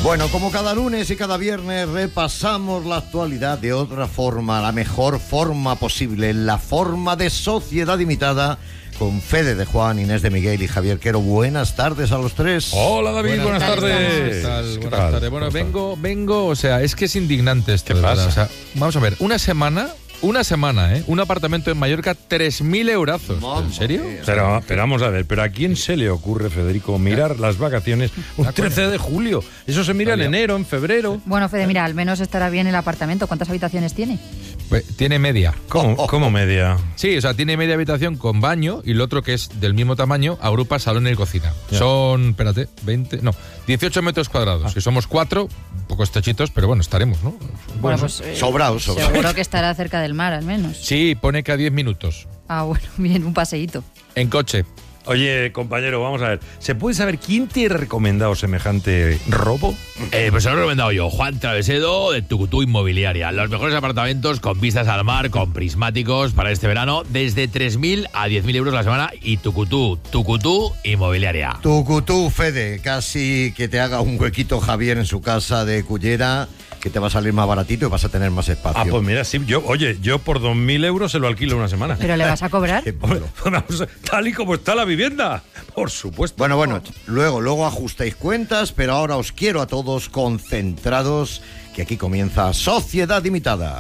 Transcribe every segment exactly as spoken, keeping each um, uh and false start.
Bueno, como cada lunes y cada viernes repasamos la actualidad de otra forma, la mejor forma posible, la forma de Sociedad Limitada, con Fede de Juan, Inés de Miguel y Javier Quero. Buenas tardes a los tres. Hola David, buenas, buenas tardes. ¿Qué tal? Buenas tal? tardes. Bueno, vengo, vengo, o sea, es que es indignante esto. ¿Qué pasa? O sea, vamos a ver, una semana... Una semana, ¿eh? Un apartamento en Mallorca, tres mil eurazos. Mamma ¿En serio? mía. Pero, pero vamos a ver, ¿pero a quién se le ocurre, Federico, mirar las vacaciones un trece de julio? Eso se mira en enero, en febrero. Bueno, Fede, mira, al menos estará bien el apartamento. ¿Cuántas habitaciones tiene? Pues, tiene media. ¿Cómo, ¿Cómo media? Sí, o sea, tiene media habitación con baño y el otro, que es del mismo tamaño, agrupa salón y cocina. Ya. Son, espérate, veinte, no, dieciocho metros cuadrados. Ah. Que somos cuatro, un poco estrechitos, pero bueno, estaremos, ¿no? Bueno, pues eh, Sobraos, sobraos. seguro que estará cerca del mar, al menos. Sí, pone que a diez minutos. Ah, bueno, bien, un paseíto. En coche. Oye, compañero, vamos a ver. ¿Se puede saber quién te ha recomendado semejante robo? Eh, pues se lo he recomendado yo, Juan Travesedo, de Tucutú Inmobiliaria. Los mejores apartamentos con vistas al mar, con prismáticos para este verano, desde tres mil a diez mil euros la semana. Y Tucutú, Tucutú Inmobiliaria. Tucutú, Fede, casi que te haga un huequito Javier en su casa de Cullera, que te va a salir más baratito y vas a tener más espacio. Ah, pues mira, sí, yo, oye, yo por dos mil euros se lo alquilo una semana. ¿Pero le vas a cobrar? Qué Hombre, bueno. vamos a- tal y como está la vivienda, por supuesto. Bueno, bueno, luego, luego ajustéis cuentas, pero ahora os quiero a todos concentrados, que aquí comienza Sociedad Limitada.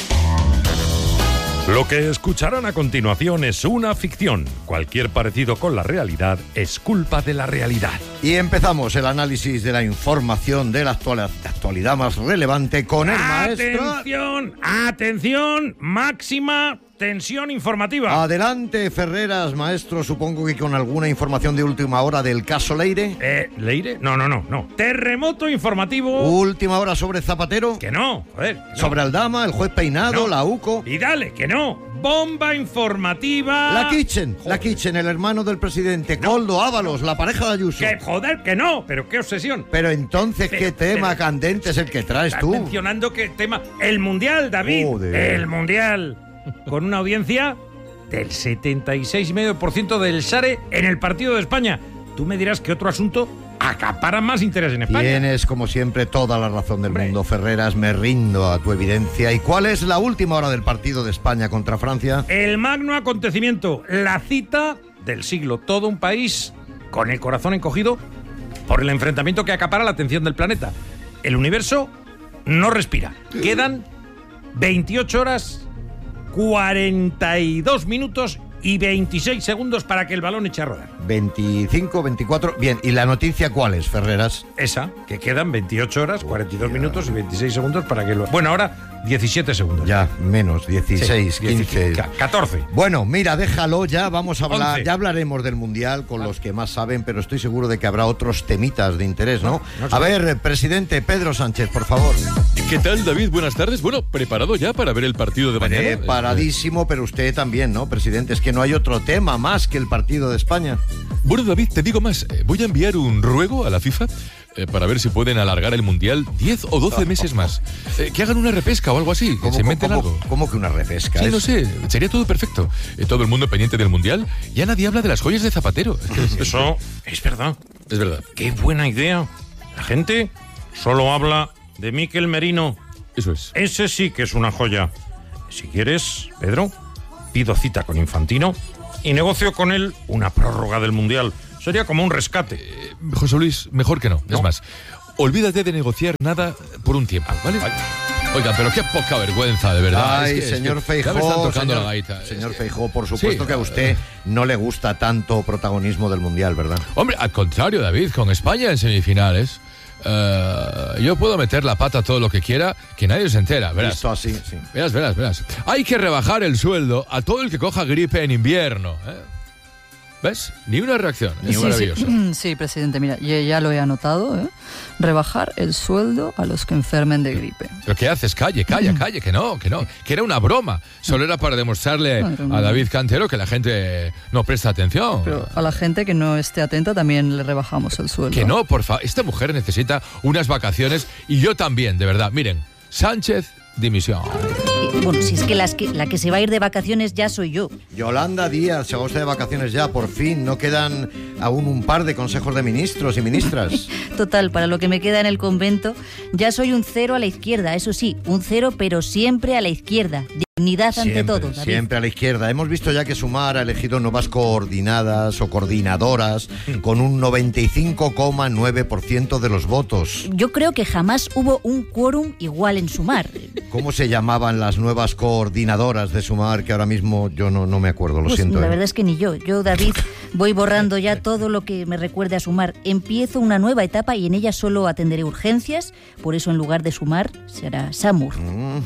Lo que escucharán a continuación es una ficción. Cualquier parecido con la realidad es culpa de la realidad. Y empezamos el análisis de la información de la actualidad, la actualidad más relevante con el maestro. ¡Atención! ¡Atención! Máxima tensión informativa. Adelante, Ferreras, maestro, supongo que con alguna información de última hora del caso Leire. Eh, ¿Leire? No, no, no, no. Terremoto informativo. Última hora sobre Zapatero. Que no, joder. que no. Sobre Aldama, el juez Peinado, No. la UCO. Y dale, que no. Bomba informativa. La Kitchen, la Joder. Kitchen, el hermano del presidente, No. Coldo Ábalos, la pareja de Ayuso. Que joder, que no. Pero qué obsesión. Pero entonces, ¿qué Pero- tema pero- candente es el que traes Estás tú? mencionando que tema. El mundial, David. Joder. El mundial. Con una audiencia del setenta y seis coma cinco por ciento del SARE en el partido de España. Tú me dirás que otro asunto acapara más interés en España. Tienes, como siempre, toda la razón del Hombre. mundo, Ferreras. Me rindo a tu evidencia. ¿Y cuál es la última hora del partido de España contra Francia? El magno acontecimiento, la cita del siglo. Todo un país con el corazón encogido por el enfrentamiento que acapara la atención del planeta. El universo no respira. Quedan veintiocho horas, cuarenta y dos minutos y veintiséis segundos para que el balón eche a rodar. veinticinco, veinticuatro. Bien, ¿y la noticia cuál es, Ferreras? Esa, que quedan veintiocho horas, cuarenta y dos minutos y veintiséis segundos para que lo... Bueno, ahora diecisiete segundos. Ya, menos, dieciséis, Sí, quince. ca- catorce. Bueno, mira, déjalo ya, vamos a hablar, once. ya hablaremos del Mundial con los que más saben, pero estoy seguro de que habrá otros temitas de interés, ¿no? No, no sé. A ver, eh, presidente Pedro Sánchez, por favor. ¿Qué tal, David? Buenas tardes. Bueno, ¿preparado ya para ver el partido de mañana? Preparadísimo, pero usted también, ¿no, presidente? Es que no hay otro tema más que el partido de España. Bueno, David, te digo más. Eh, Voy a enviar un ruego a la FIFA eh, para ver si pueden alargar el Mundial diez o doce meses más. Eh, que hagan una repesca o algo así, que se inventen cómo- algo. cómo que una refresca? Sí, Es- no sé, sería todo perfecto. Eh, todo el mundo pendiente del Mundial. Ya nadie habla de las joyas de Zapatero. Eso es verdad. Es verdad. Qué buena idea. La gente solo habla de Mikel Merino. Eso es. Ese sí que es una joya. Si quieres, Pedro, pido cita con Infantino y negocio con él una prórroga del Mundial. Sería como un rescate. Eh, José Luis, mejor que no. No. Es más, olvídate de negociar nada por un tiempo, ¿vale? Oiga, pero qué poca vergüenza, de verdad. Ay, Es que- es señor que Feijóo, ya me están tocando señor, la gaita. señor Es que- Feijóo, por supuesto Sí, que a usted no le gusta tanto protagonismo del Mundial, ¿verdad? Hombre, al contrario, David, con España en semifinales, eh, yo puedo meter la pata todo lo que quiera, que nadie se entera, verás. Visto así, sí. Verás, verás, verás. Hay que rebajar el sueldo a todo el que coja gripe en invierno. ¿eh? ¿Ves? Ni una reacción. Sí, sí. Maravilloso. Sí, presidente, mira, ya, ya lo he anotado, ¿eh? Rebajar el sueldo a los que enfermen de gripe. ¿Pero qué haces? Calle, calla, calle, que no, que no. Que era una broma. Solo era para demostrarle No, era una- a David Cantero que la gente no presta atención. Pero a la gente que no esté atenta también le rebajamos el sueldo. Que no, por favor. Esta mujer necesita unas vacaciones y yo también, de verdad. Miren, Sánchez, dimisión. Y- Bueno, si es que, las que la que se va a ir de vacaciones ya soy yo. Yolanda Díaz, se va usted de vacaciones ya, por fin. No quedan aún un par de consejos de ministros y ministras. Total, para lo que me queda en el convento, ya soy un cero a la izquierda. Eso sí, un cero, pero siempre a la izquierda. Dignidad ante Siempre, todo, David. siempre a la izquierda. Hemos visto ya que Sumar ha elegido nuevas coordinadas o coordinadoras con un noventa y cinco coma nueve por ciento de los votos. Yo creo que jamás hubo un quórum igual en Sumar. ¿Cómo se llamaban las nuevas coordinadoras de Sumar? Que ahora mismo yo no, no me acuerdo, lo Pues siento. la ¿eh? verdad es que ni yo. Yo, David, voy borrando ya todo lo que me recuerde a Sumar. Empiezo una nueva etapa y en ella solo atenderé urgencias. Por eso, en lugar de Sumar, será Samur. Mm.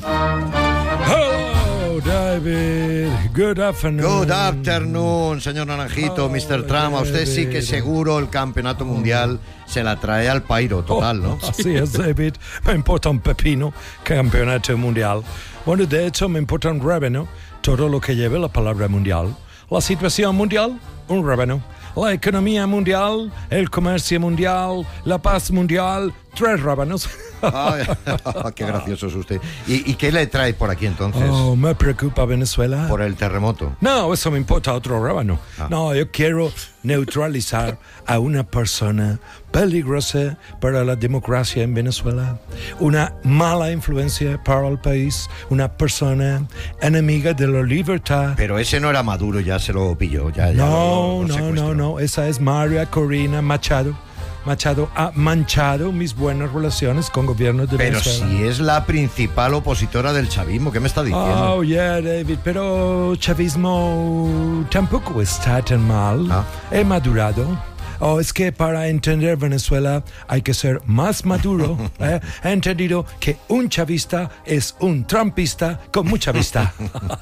Hello, David. Good afternoon. Good afternoon, señor Naranjito, Oh, mister Trump. A usted sí que David. seguro el campeonato mundial se la trae al pairo total, ¿no? Oh, así es, David. Me importa un pepino campeonato mundial. Bueno, de hecho, me importa un rábano todo lo que lleve la palabra mundial. La situación mundial, un rábano. La economía mundial, el comercio mundial, la paz mundial, tres rábanos. Ay, qué gracioso es usted. ¿Y, y qué le trae por aquí entonces? Oh, me preocupa Venezuela. Por el terremoto. No, eso me importa otro rábano. Ah. No, yo quiero neutralizar a una persona peligrosa para la democracia en Venezuela, una mala influencia para el país, una persona enemiga de la libertad. Pero ese no era Maduro, ya se lo pilló. Ya, ya No, lo- lo no, secuestró. no, no, esa es María Corina Machado. Machado ha manchado mis buenas relaciones con gobiernos de Pero Venezuela. si es la principal opositora del chavismo, ¿qué me está diciendo? Oh, yeah, David, pero chavismo tampoco está tan mal. Ah. He madurado. Oh, es que para entender Venezuela hay que ser más maduro. ¿eh? He entendido que un chavista es un trumpista con mucha vista.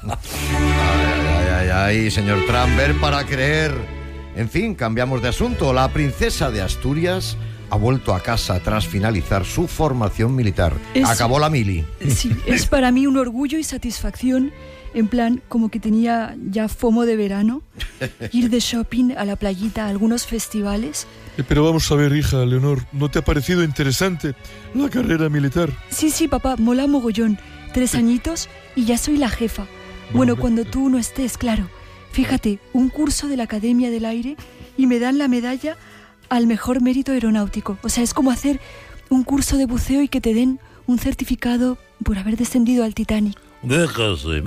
Ay, ay, ay, señor Trump, ver para creer. En fin, cambiamos de asunto. La princesa de Asturias ha vuelto a casa tras finalizar su formación militar. Es- Acabó la mili. Sí, es para mí un orgullo y satisfacción, en plan, como que tenía ya fomo de verano, ir de shopping a la playita, a algunos festivales. Eh, Pero vamos a ver, hija, Leonor, ¿no te ha parecido interesante la carrera militar? Sí, sí, papá, mola mogollón. Tres añitos y ya soy la jefa. Bueno, cuando tú no estés, claro. Fíjate, un curso de la Academia del Aire y me dan la medalla al mejor mérito aeronáutico. O sea, es como hacer un curso de buceo y que te den un certificado por haber descendido al Titanic. Déjese.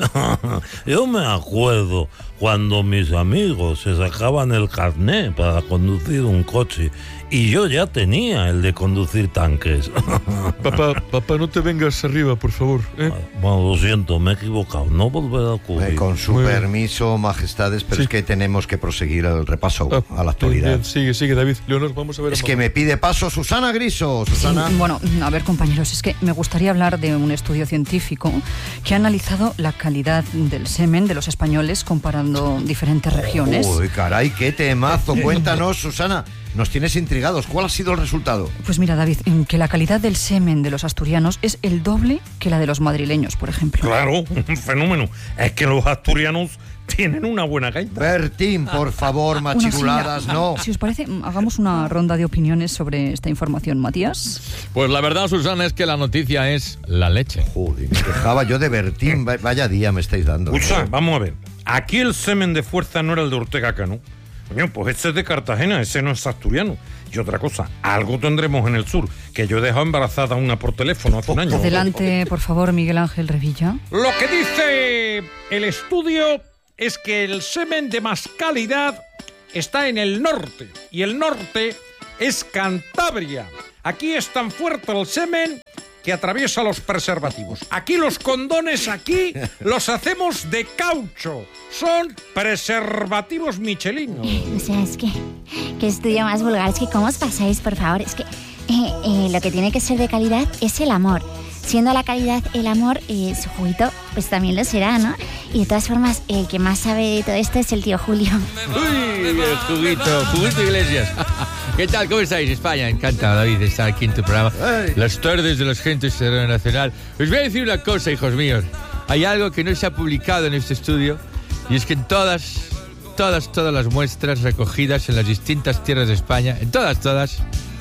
Yo me acuerdo cuando mis amigos se sacaban el carné para conducir un coche y yo ya tenía el de conducir tanques. Papá, papá, no te vengas arriba, por favor. ¿eh? Bueno, lo siento, me he equivocado. No volverá a ocurrir. Eh, con su Muy bien. permiso, majestades, pero Sí. es que tenemos que proseguir el repaso Ah, a la actualidad. bien, sigue, sigue, David. Leonor, vamos a ver. a Es mamá. que me pide paso Susana Griso. Susana. Bueno, a ver, compañeros, es que me gustaría hablar de un estudio científico que ha analizado la calidad del semen de los españoles comparando diferentes regiones. Uy, caray, qué temazo. Cuéntanos, Susana. Nos tienes intrigados. ¿Cuál ha sido el resultado? Pues mira, David, en que la calidad del semen de los asturianos es el doble que la de los madrileños, por ejemplo. Claro, un fenómeno. Es que los asturianos tienen una buena gaita. Bertín, por favor, Bueno, sí, machiculadas, mira, no. Si os parece, hagamos una ronda de opiniones sobre esta información, Matías. Pues la verdad, Susana, es que la noticia es la leche. Joder, me quejaba yo de Bertín. Va- Vaya día me estáis dando. Escucha, vamos a ver. Aquí el semen de fuerza no era el de Ortega Cano. Coño, pues ese es de Cartagena, ese no es asturiano. Y otra cosa, algo tendremos en el sur, que yo he dejado embarazada a una por teléfono hace un año. Adelante, por favor, Miguel Ángel Revilla. Lo que dice el estudio es que el semen de más calidad está en el norte. Y el norte es Cantabria. Aquí es tan fuerte el semen que atraviesa los preservativos. Aquí los condones, aquí los hacemos de caucho. Son preservativos michelinos. O sea, es que, que estudio más vulgar. Es que, ¿cómo os pasáis, por favor? Es que eh, eh, lo que tiene que ser de calidad es el amor. Siendo la calidad el amor, eh, su juguito, pues también lo será, ¿no? Y de todas formas, el que más sabe de todo esto es el tío Julio. Uy, el juguito, juguito Iglesias. ¿Qué tal? ¿Cómo estáis, España? Encantado, David, de estar aquí en tu programa. Hey. Las tardes de las gentes de Radio Nacional. Os voy a decir una cosa, hijos míos. Hay algo que no se ha publicado en este estudio y es que en todas, todas, todas las muestras recogidas en las distintas tierras de España, en todas, todas,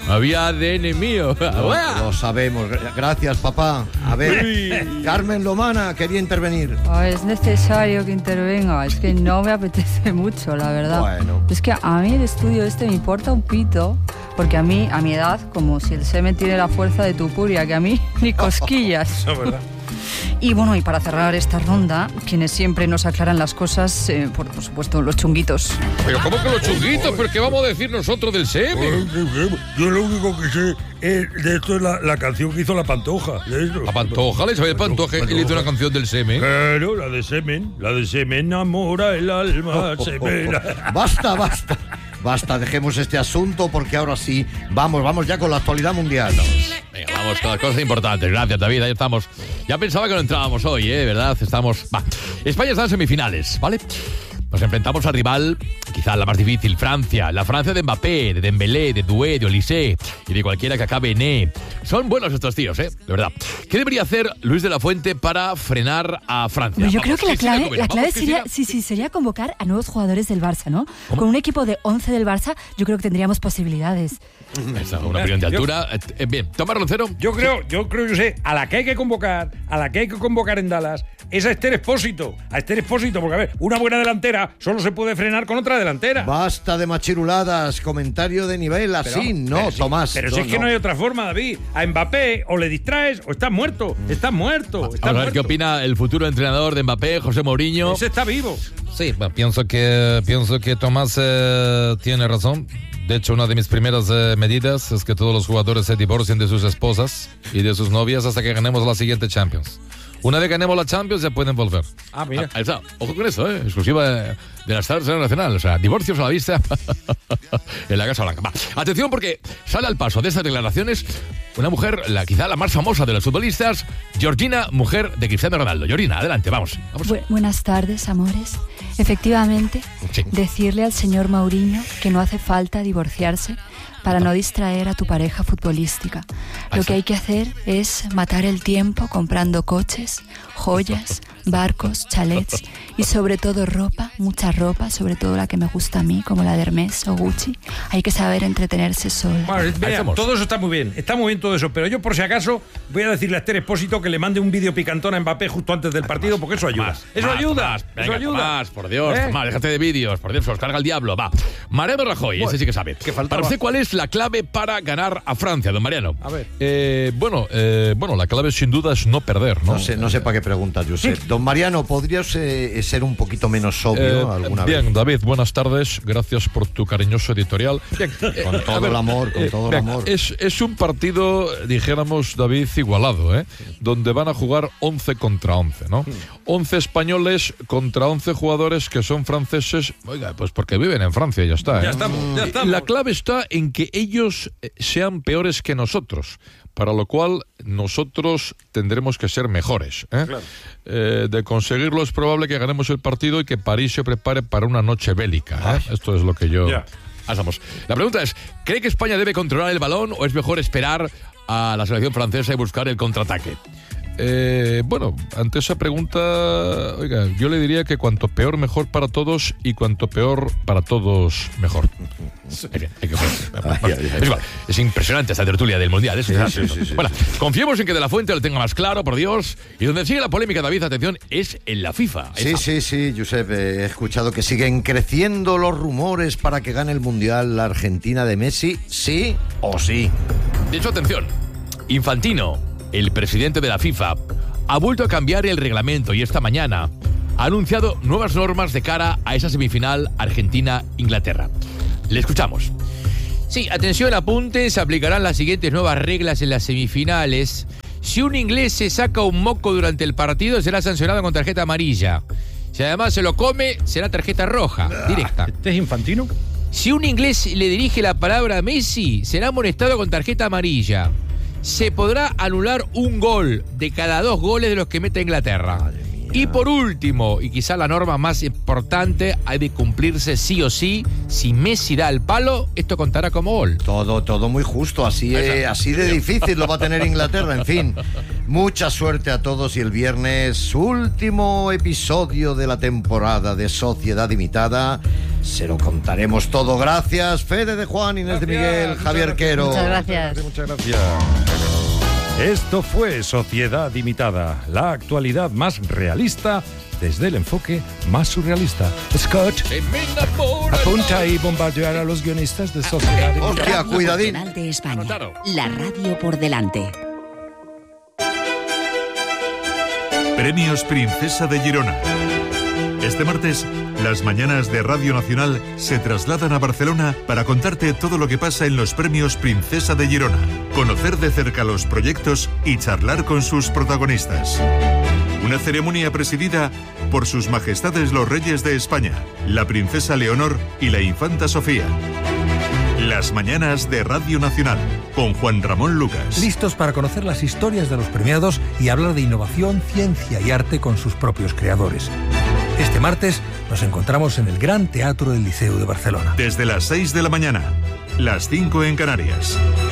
Había A D N mío. Lo, lo sabemos. Gracias, papá. A ver, Carmen Lomana quería intervenir. Oh, es necesario que intervenga. Es que no me apetece mucho, la verdad. Bueno. Es que a mí el estudio este me importa un pito. Porque a mí, a mi edad, como si el semen tiene la fuerza de Tupuria, que a mí ni cosquillas. Eso es verdad. Y bueno, y para cerrar esta ronda, quienes siempre nos aclaran las cosas, eh, por, por supuesto, los chunguitos. Pero ¿cómo que los chunguitos? ¿Pero qué vamos a decir nosotros del semen? Yo lo único que sé es de esto es la, la canción que hizo La Pantoja. De esto. La Pantoja, le sabe Pantoja y le hizo una canción del semen. Claro, la de semen. La de semen enamora el alma. Semen. Basta, basta. Basta, dejemos este asunto porque ahora sí, vamos, vamos ya con la actualidad mundial. Venga, vamos con las cosas importantes. Gracias, David, ahí estamos. Ya pensaba que no entrábamos hoy, ¿eh? ¿Verdad? Estamos... Va. España está en semifinales, ¿vale? Nos enfrentamos al rival, quizá la más difícil, Francia. La Francia de Mbappé, de Dembélé, de Doué, de Olysée y de cualquiera que acabe en E. Son buenos estos tíos, ¿eh? De verdad. ¿Qué debería hacer Luis de la Fuente para frenar a Francia? Pues yo Vamos, creo que la Cristina clave, Cubera, la clave vamos, sería, Cristina. sí, sí, sería convocar a nuevos jugadores del Barça, ¿no? Con un equipo de once del Barça, yo creo que tendríamos posibilidades. Esa, una opinión de altura. Eh, bien, Tomás Roncero. Yo creo, yo creo, yo sé, a la que hay que convocar, a la que hay que convocar en Dallas, es a Esther Expósito. A Esther Expósito, porque a ver, una buena delantera solo se puede frenar con otra delantera. Basta de machiruladas, comentario de nivel, así, Pero, no, pero sí, Tomás. Pero no, si es que no. no hay otra forma, David. A Mbappé o le distraes o estás muerto. Estás muerto. Estás Vamos a ver muerto. qué opina el futuro entrenador de Mbappé, José Mourinho. Ese está vivo. Sí, bueno, pienso que pienso que Tomás eh, tiene razón. De hecho, una de mis primeras eh, medidas es que todos los jugadores se divorcien de sus esposas y de sus novias hasta que ganemos la siguiente Champions. Una vez que ganemos la Champions ya pueden volver. Ah, mira. Ah, ahí está. Ojo con eso, ¿eh? Exclusiva de, de la Star Nacional. O sea, divorcios a la vista en la Casa Blanca. Va. Atención porque sale al paso de estas declaraciones una mujer, la quizá la más famosa de los futbolistas, Georgina, mujer de Cristiano Ronaldo. Georgina, adelante, vamos. vamos. Bu- buenas tardes, amores. Efectivamente, Sí. decirle al señor Mourinho que no hace falta divorciarse para no distraer a tu pareja futbolística. Lo que hay que hacer es matar el tiempo comprando coches, joyas, barcos, chalets y sobre todo ropa, mucha ropa, sobre todo la que me gusta a mí, como la de Hermès o Gucci. Hay que saber entretenerse sola. Bueno, mira, estamos. todo eso está muy bien, está muy bien todo eso, pero yo por si acaso voy a decirle a Esther Expósito que le mande un vídeo picantón a Mbappé justo antes del partido porque eso ayuda. Tomás, Eso Tomás, ayuda. Tomás, Eso venga, ayuda. Tomás, por Dios, ¿Eh? Tomás, déjate de vídeos, por Dios, os carga el diablo, va. Mariano Rajoy, ese sí que sabe. que faltaba. Para usted, ¿cuál es la clave para ganar a Francia, don Mariano? A ver. Eh, bueno, eh, bueno, la clave sin duda es no perder, ¿no? No sé, no sé para qué preguntas, Josep. Don Mariano, ¿podrías eh, ser un poquito menos obvio Eh, alguna bien, vez? David, buenas tardes. Gracias por tu cariñoso editorial. Bien, eh, Con a todo ver, el amor, con eh, todo el bien, amor. Es, es un partido, dijéramos, David, igualado, ¿eh? Donde van a jugar once contra once, ¿no? once españoles contra once jugadores que son franceses. Oiga, pues porque viven en Francia, ya está, ¿eh? Ya estamos, ya estamos. La clave está en que ellos eh, sean peores que nosotros, para lo cual nosotros tendremos que ser mejores, ¿eh? Claro. Eh, de conseguirlo es probable que ganemos el partido y que París se prepare para una noche bélica, ¿eh? Esto es lo que yo... Ya. Ahí estamos. La pregunta es, ¿cree que España debe controlar el balón o es mejor esperar a la selección francesa y buscar el contraataque? Eh, bueno, ante esa pregunta, oiga, yo le diría que cuanto peor mejor para todos y cuanto peor para todos mejor. Es, bien, hay que- Ay, ay, ay. es igual, es impresionante esta tertulia del Mundial. Es Sí, una- sí, sí, sí, bueno, sí. confiemos en que De la Fuente lo tenga más claro, por Dios. Y donde sigue la polémica, David, atención, es en la FIFA. Ahí Sí, está. sí, sí, Josep, eh, he escuchado que siguen creciendo los rumores para que gane el Mundial la Argentina de Messi, sí o sí. De hecho, atención, Infantino, el presidente de la FIFA, ha vuelto a cambiar el reglamento y esta mañana ha anunciado nuevas normas de cara a esa semifinal Argentina-Inglaterra. Le escuchamos. Sí, atención, apunte, se aplicarán las siguientes nuevas reglas en las semifinales. Si un inglés se saca un moco durante el partido, será sancionado con tarjeta amarilla. Si además se lo come, será tarjeta roja, directa. ¿Este es Infantino? Si un inglés le dirige la palabra a Messi, será amonestado con tarjeta amarilla. Se podrá anular un gol de cada dos goles de los que mete Inglaterra. Y por último, y quizá la norma más importante, hay de cumplirse sí o sí. Si Messi da el palo, esto contará como gol. Todo, todo muy justo, así, eh, así de difícil lo va a tener Inglaterra, en fin. Mucha suerte a todos y el viernes, último episodio de la temporada de Sociedad Limitada. Se lo contaremos todo. Gracias, Fede de Juan, Inés de Miguel, Javier Quero. Muchas gracias. Muchas gracias. Esto fue Sociedad Imitada, la actualidad más realista desde el enfoque más surrealista. Scott, apunta y bombardear a los guionistas de Sociedad Imitada. Hostia, cuidadín. Nacional de España. La radio por delante. Premios Princesa de Girona. Este martes, las mañanas de Radio Nacional se trasladan a Barcelona para contarte todo lo que pasa en los Premios Princesa de Girona, conocer de cerca los proyectos y charlar con sus protagonistas. Una ceremonia presidida por sus majestades los reyes de España, la princesa Leonor y la infanta Sofía. Las mañanas de Radio Nacional, con Juan Ramón Lucas. Listos para conocer las historias de los premiados y hablar de innovación, ciencia y arte con sus propios creadores. Este martes nos encontramos en el Gran Teatro del Liceo de Barcelona. Desde las seis de la mañana, las cinco en Canarias.